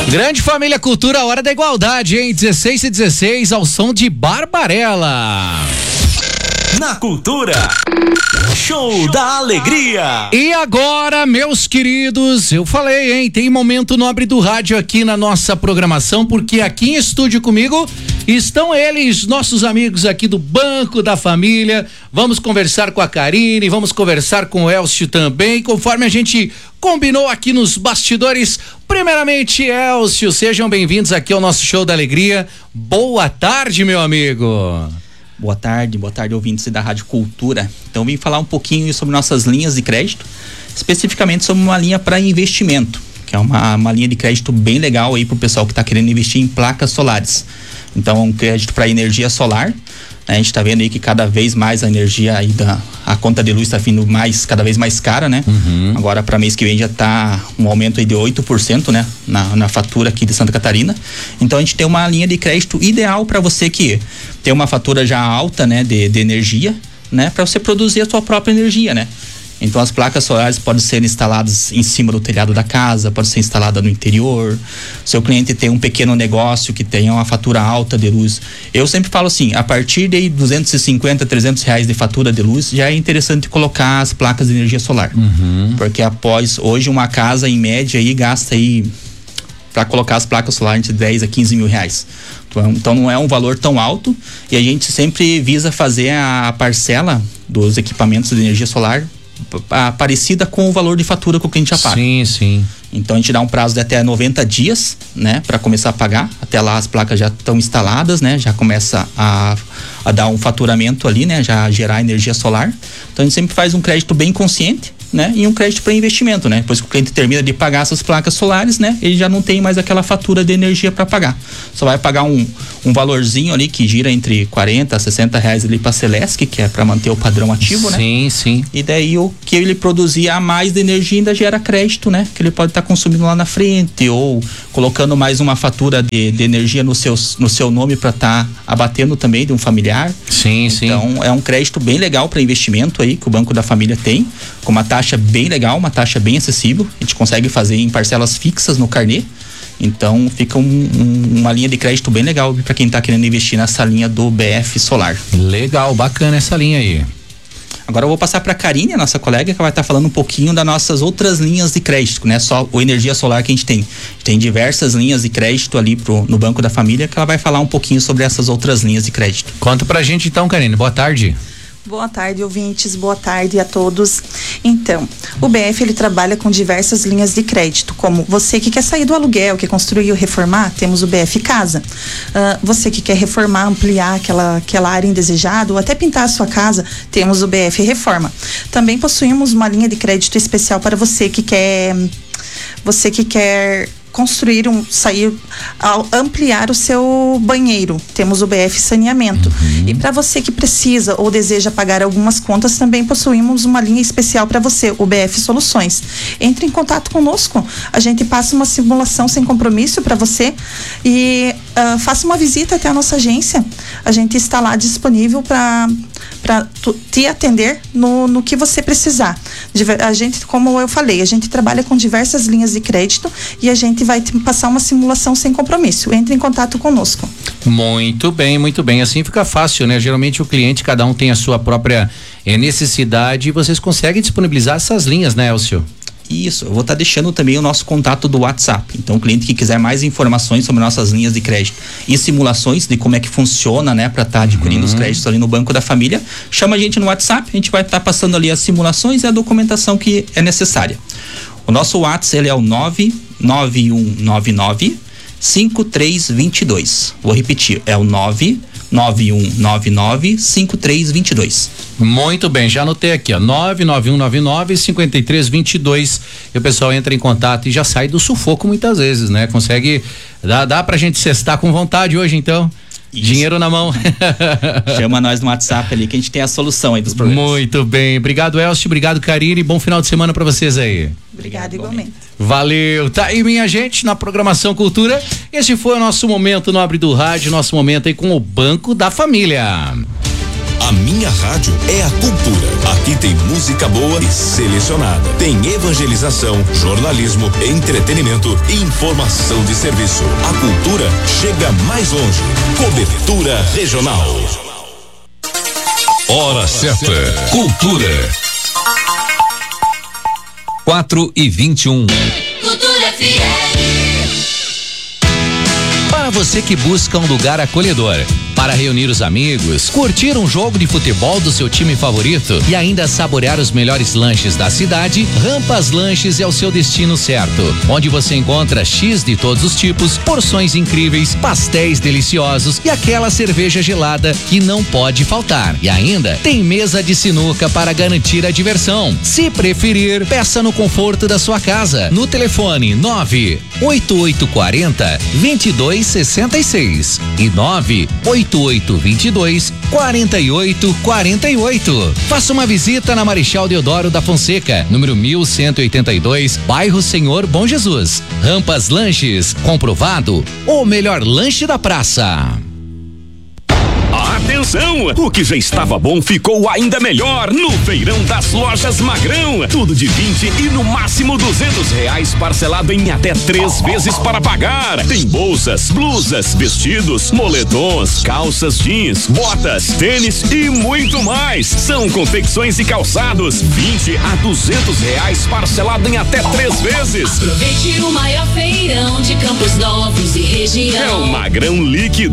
Grande Família Cultura, hora da igualdade, hein? 16:16 ao som de Barbarella. Na Cultura, Show da Alegria. E agora, meus queridos, eu falei, hein? Tem momento nobre do rádio aqui na nossa programação, porque aqui em estúdio comigo estão eles, nossos amigos aqui do Banco da Família. Vamos conversar com a Karine, vamos conversar com o Elcio também, conforme a gente combinou aqui nos bastidores. Primeiramente, Elcio, sejam bem-vindos aqui ao nosso Show da Alegria. Boa tarde, meu amigo. Boa tarde, ouvintes da Rádio Cultura. Então, vim falar um pouquinho sobre nossas linhas de crédito, especificamente sobre uma linha para investimento, que é uma linha de crédito bem legal aí pro pessoal que está querendo investir em placas solares. Então, um crédito para energia solar, né? A gente está vendo aí que cada vez mais a energia aí a conta de luz está vindo cada vez mais cara, né? Agora para mês que vem já tá um aumento aí de 8%, né? Na fatura aqui de Santa Catarina. Então a gente tem uma linha de crédito ideal para você que tem uma fatura já alta, né? De energia, né? Para você produzir a sua própria energia, né? Então as placas solares podem ser instaladas em cima do telhado da casa, pode ser instalada no interior. Seu cliente tem um pequeno negócio que tenha uma fatura alta de luz. Eu sempre falo assim, a partir de 250, 300 reais de fatura de luz, já é interessante colocar as placas de energia solar. Porque hoje uma casa em média aí gasta aí para colocar as placas solares entre 10 a 15 mil reais. Então não é um valor tão alto e a gente sempre visa fazer a parcela dos equipamentos de energia solar parecida com o valor de fatura que o cliente já paga. Sim. Então a gente dá um prazo de até 90 dias, né, para começar a pagar. Até lá as placas já estão instaladas, né, já começa a dar um faturamento ali, né, já gerar energia solar. Então a gente sempre faz um crédito bem consciente, né, e um crédito para investimento, né? Depois que o cliente termina de pagar essas placas solares, né, ele já não tem mais aquela fatura de energia para pagar. Só vai pagar um valorzinho ali que gira entre 40 a 60 reais ali para Celesc, que é para manter o padrão ativo, né? Sim. E daí o que ele produzir a mais de energia ainda gera crédito, né? Que ele pode estar consumindo lá na frente ou colocando mais uma fatura de energia no seu nome para estar abatendo também de um familiar. Sim. Então é um crédito bem legal para investimento aí que o Banco da Família tem, com uma taxa bem legal, uma taxa bem acessível. A gente consegue fazer em parcelas fixas no carnê. Então fica uma linha de crédito bem legal para quem está querendo investir nessa linha do BF Solar. Legal, bacana essa linha aí. Agora eu vou passar para a Karine, a nossa colega, que vai estar falando um pouquinho das nossas outras linhas de crédito, né? Só o energia solar que a gente tem. Tem diversas linhas de crédito ali no Banco da Família, que ela vai falar um pouquinho sobre essas outras linhas de crédito. Conta pra gente então, Karine. Boa tarde. Boa tarde, ouvintes. Boa tarde a todos. Então, o BF ele trabalha com diversas linhas de crédito, como você que quer sair do aluguel, quer construir ou reformar, temos o BF Casa. Você que quer reformar, ampliar aquela área indesejada ou até pintar a sua casa, temos o BF Reforma. Também possuímos uma linha de crédito especial para você que quer construir ampliar o seu banheiro. Temos o BF Saneamento. E para você que precisa ou deseja pagar algumas contas, também possuímos uma linha especial para você, o BF Soluções. Entre em contato conosco, a gente passa uma simulação sem compromisso para você e faça uma visita até a nossa agência. A gente está lá disponível para te atender no que você precisar. A gente, como eu falei, a gente trabalha com diversas linhas de crédito e a gente vai passar uma simulação sem compromisso. Entre em contato conosco. Muito bem. Assim fica fácil, né? Geralmente o cliente, cada um tem a sua própria necessidade e vocês conseguem disponibilizar essas linhas, né, Elcio? Isso, eu vou estar deixando também o nosso contato do WhatsApp. Então, o cliente que quiser mais informações sobre nossas linhas de crédito e simulações de como é que funciona, né, para estar adquirindo os créditos ali no Banco da Família, chama a gente no WhatsApp, a gente vai estar passando ali as simulações e a documentação que é necessária. O nosso WhatsApp, ele é o 99199 5322. Vou repetir, é o 99199 5322. Muito bem, já anotei aqui, ó, 99199-5322, e o pessoal entra em contato e já sai do sufoco muitas vezes, né? Consegue, dá pra gente cestar com vontade hoje, então. Isso. Dinheiro na mão. Chama nós no WhatsApp ali que a gente tem a solução aí dos problemas. Muito bem, obrigado, Elcio, obrigado, Karine, bom final de semana pra vocês aí. Obrigada, igualmente. Valeu, tá aí minha gente, na programação Cultura, esse foi o nosso momento nobre do rádio, nosso momento aí com o Banco da Família. A minha rádio é a cultura. Aqui tem música boa e selecionada. Tem evangelização, jornalismo, entretenimento e informação de serviço. A cultura chega mais longe. Cobertura regional. Hora certa. Cultura. 4h21. Cultura FM. Para você que busca um lugar acolhedor, para reunir os amigos, curtir um jogo de futebol do seu time favorito e ainda saborear os melhores lanches da cidade, Rampas Lanches é o seu destino certo, onde você encontra X de todos os tipos, porções incríveis, pastéis deliciosos e aquela cerveja gelada que não pode faltar. E ainda tem mesa de sinuca para garantir a diversão. Se preferir, peça no conforto da sua casa, no telefone 98840-2266 e 98822-4848. Faça uma visita na Marechal Deodoro da Fonseca, número 1182, bairro Senhor Bom Jesus. Rampas Lanches, comprovado, o melhor lanche da praça. Atenção! O que já estava bom ficou ainda melhor no Feirão das Lojas Magrão. Tudo de 20 e no máximo R$200 parcelado em até 3 vezes para pagar. Tem bolsas, blusas, vestidos, moletons, calças jeans, botas, tênis e muito mais. São confecções e calçados, 20 a R$200 parcelado em até 3 vezes. Aproveite o maior feirão de Campos Novos e região. É o Magrão Líquido.